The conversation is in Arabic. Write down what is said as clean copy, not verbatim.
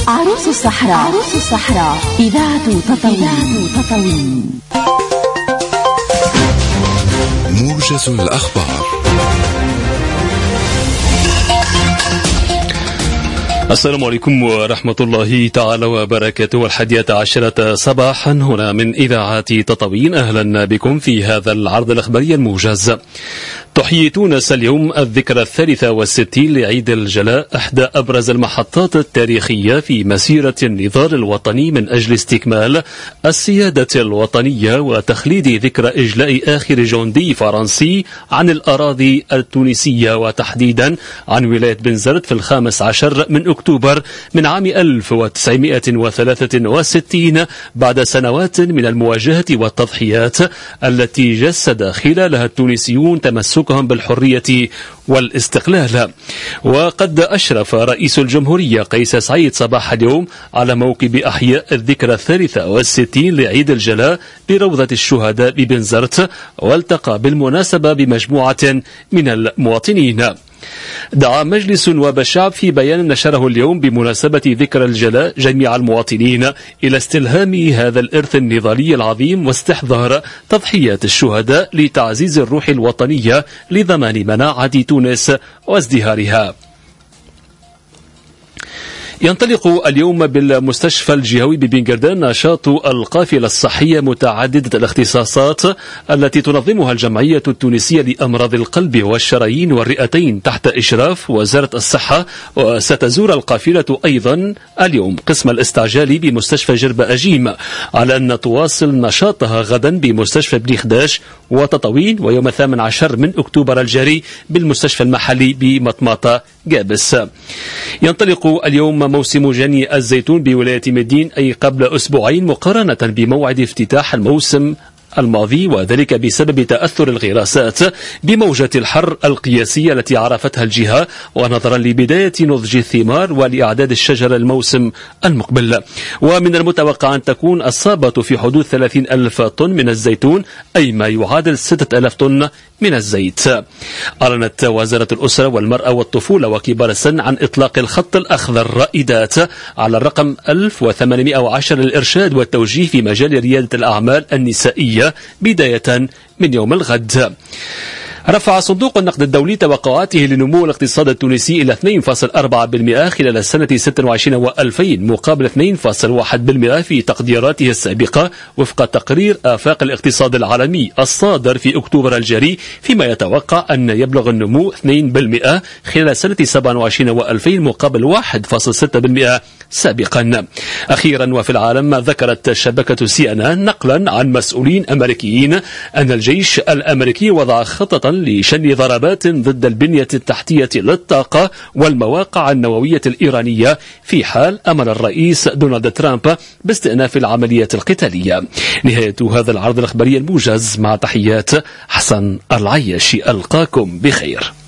عروس الصحراء إذاعة تطاوين. موجز الأخبار. السلام عليكم ورحمة الله تعالى وبركاته. 11 صباحا هنا من إذاعة تطاوين. أهلا بكم في هذا العرض الأخباري الموجز. تحيي تونس اليوم الذكرى 63 لعيد الجلاء، إحدى أبرز المحطات التاريخية في مسيرة النضال الوطني من أجل استكمال السيادة الوطنية وتخليد ذكرى إجلاء آخر جندي فرنسي عن الأراضي التونسية، وتحديدا عن ولاية بنزرت في 15 من أكتوبر من عام 1963 بعد سنوات من المواجهة والتضحيات التي جسد خلالها التونسيون تمسكهم بالحرية والاستقلال. وقد أشرف رئيس الجمهورية قيس سعيد صباح اليوم على موكب أحياء الذكرى 63 لعيد الجلاء بروضة الشهداء ببنزرت، والتقى بالمناسبة بمجموعة من المواطنين. دعا مجلس نواب الشعب في بيان نشره اليوم بمناسبة ذكرى الجلاء جميع المواطنين إلى استلهام هذا الإرث النضالي العظيم واستحضار تضحيات الشهداء لتعزيز الروح الوطنية لضمان مناعة تونس وازدهارها. ينطلق اليوم بالمستشفى الجهوي ببنغردان نشاط القافلة الصحية متعددة الاختصاصات التي تنظمها الجمعية التونسية لأمراض القلب والشرايين والرئتين تحت إشراف وزارة الصحة. وستزور القافلة أيضا اليوم قسم الاستعجال بمستشفى جربة أجيم، على أن تواصل نشاطها غدا بمستشفى بني خداش وتطاوين، ويوم 18 من أكتوبر الجاري بالمستشفى المحلي بمطماطة جابس. ينطلق اليوم موسم جني الزيتون بولاية مدين، أي قبل أسبوعين مقارنة بموعد افتتاح الموسم الماضي، وذلك بسبب تأثر الغراسات بموجة الحر القياسية التي عرفتها الجهة، ونظرا لبداية نضج الثمار ولإعداد الشجر الموسم المقبل. ومن المتوقع أن تكون الصابة في حدود 30,000 طن من الزيتون، أي ما يعادل 6,000 طن من الزيت. أعلنت وزارة الأسرة والمرأة والطفولة وكبار السن عن إطلاق الخط الأخضر رائدات على الرقم 1810 للإرشاد والتوجيه في مجال ريادة الأعمال النسائية بداية من يوم الغد. رفع صندوق النقد الدولي توقعاته لنمو الاقتصاد التونسي إلى 2.4% خلال السنة 26 و2000 مقابل 2.1% في تقديراته السابقة، وفق تقرير آفاق الاقتصاد العالمي الصادر في أكتوبر الجاري، فيما يتوقع أن يبلغ النمو 2% خلال سنة 27 و2000 مقابل 1.6% سابقا. أخيرا وفي العالم، ذكرت شبكة CNN نقلا عن مسؤولين أمريكيين أن الجيش الأمريكي وضع خطة لشن ضربات ضد البنية التحتية للطاقة والمواقع النووية الإيرانية في حال أمر الرئيس دونالد ترامب باستئناف العمليات القتالية. نهاية هذا العرض الأخباري الموجز، مع تحيات حسن العياشي. ألقاكم بخير.